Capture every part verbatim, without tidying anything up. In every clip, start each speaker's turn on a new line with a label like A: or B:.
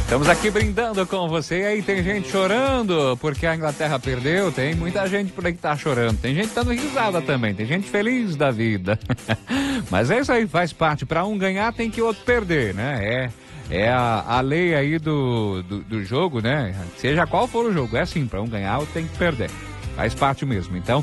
A: Estamos aqui brindando com você. E aí tem gente chorando porque a Inglaterra perdeu. Tem muita gente por aí que tá chorando. Tem gente dando risada também. Tem gente feliz da vida. Mas é isso aí, faz parte. Para um ganhar tem que o outro perder, né? É, é a, a lei aí do, do, do jogo, né? Seja qual for o jogo. É assim, para um ganhar, o outro tem que perder. Faz parte mesmo. Então,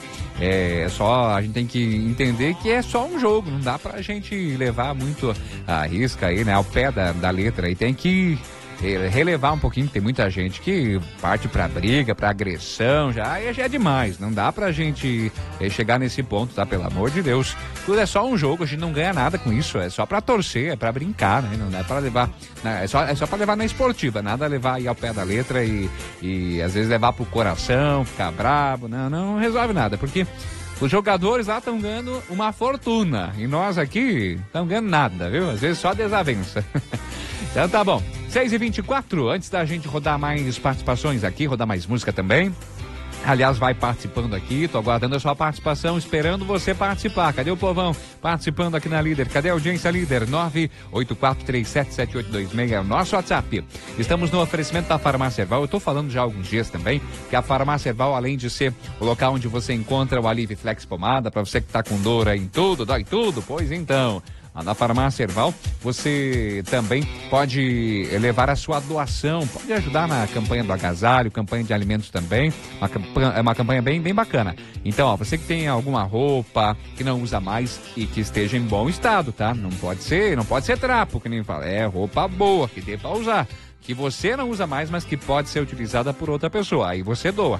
A: é só, a gente tem que entender que é só um jogo. Não dá pra gente levar muito a risca aí, né? Ao pé da, da letra. E tem que relevar um pouquinho, tem muita gente que parte pra briga, pra agressão, já, já é demais, não dá pra gente chegar nesse ponto, tá? Pelo amor de Deus, tudo é só um jogo, a gente não ganha nada com isso, é só pra torcer, é pra brincar, né? Não é pra levar, é só, é só pra levar na esportiva, nada levar aí ao pé da letra e, e às vezes levar pro coração, ficar bravo, não, não resolve nada, porque os jogadores lá estão ganhando uma fortuna e nós aqui estamos ganhando nada, viu? Às vezes só desavença. Então tá bom. seis e vinte e quatro, antes da gente rodar mais participações aqui, rodar mais música também. Aliás, vai participando aqui, tô aguardando a sua participação, esperando você participar. Cadê o povão participando aqui na Líder? Cadê a audiência Líder? nove oito quatro três sete sete oito dois seis é o nosso WhatsApp. Estamos no oferecimento da Farmácia Herval. Eu tô falando já há alguns dias também que a Farmácia Herval, além de ser o local onde você encontra o Alívio Flex Pomada, para você que tá com dor aí em tudo, dói tudo, pois então, na Farmácia Herval, você também pode levar a sua doação, pode ajudar na campanha do agasalho, campanha de alimentos também, uma campanha, é uma campanha bem, bem bacana. Então, ó, você que tem alguma roupa que não usa mais e que esteja em bom estado, tá? Não pode ser, não pode ser trapo, que nem fala, é roupa boa, que dê pra usar, que você não usa mais, mas que pode ser utilizada por outra pessoa, aí você doa.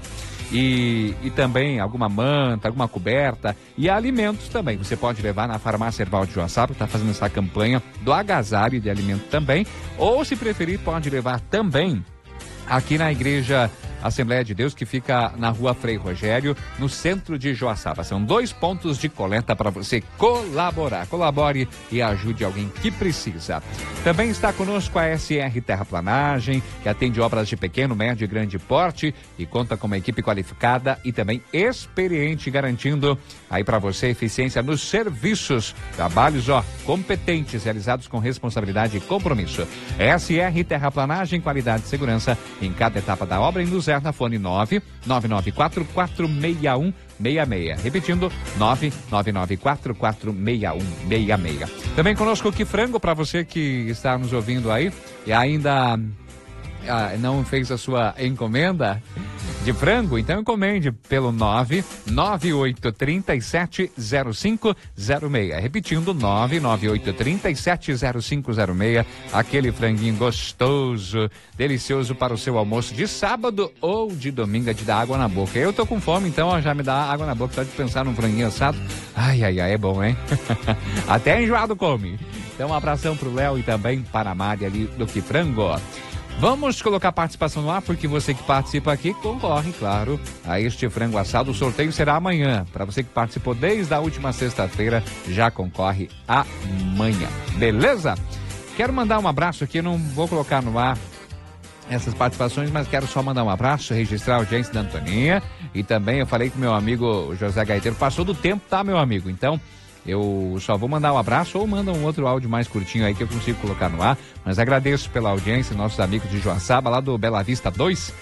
A: E, e também alguma manta, alguma coberta e alimentos também. Você pode levar na Farmácia Herval de Joaçaba, que está fazendo essa campanha do agasalho de alimento também. Ou, se preferir, pode levar também aqui na Igreja Assembleia de Deus, que fica na Rua Frei Rogério, no centro de Joaçaba. São dois pontos de coleta para você colaborar. Colabore e ajude alguém que precisa. Também está conosco a S R Terraplanagem, que atende obras de pequeno, médio e grande porte e conta com uma equipe qualificada e também experiente, garantindo aí para você eficiência nos serviços. Trabalhos, ó, competentes, realizados com responsabilidade e compromisso. S R Terraplanagem, qualidade e segurança em cada etapa da obra. Induz na fone nove nove nove quatro quatro seis um seis seis. Repetindo, nove nove nove quatro quatro seis um seis seis. Também conosco o Que Frango, para você que está nos ouvindo aí e ainda ah, não fez a sua encomenda de frango, então encomende pelo nove nove oito três sete zero cinco zero seis. Repetindo, nove nove oito três sete zero cinco zero seis. Aquele franguinho gostoso, delicioso para o seu almoço de sábado ou de domingo, de dar água na boca. Eu tô com fome, então ó, já me dá água na boca só de pensar num franguinho assado. Ai, ai, ai, é bom, hein? Até enjoado come. Então um abração pro Léo e também para a Mari ali do Que Frango. Vamos colocar participação no ar, porque você que participa aqui concorre, claro, a este frango assado. O sorteio será amanhã. Para você que participou desde a última sexta-feira, já concorre amanhã. Beleza? Quero mandar um abraço aqui, não vou colocar no ar essas participações, mas quero só mandar um abraço, registrar a audiência da Antoninha. E também eu falei com meu amigo José Gaiteiro, passou do tempo, tá, meu amigo? Então, eu só vou mandar um abraço ou manda um outro áudio mais curtinho aí que eu consigo colocar no ar. Mas agradeço pela audiência, nossos amigos de Joaçaba, lá do Bela Vista dois.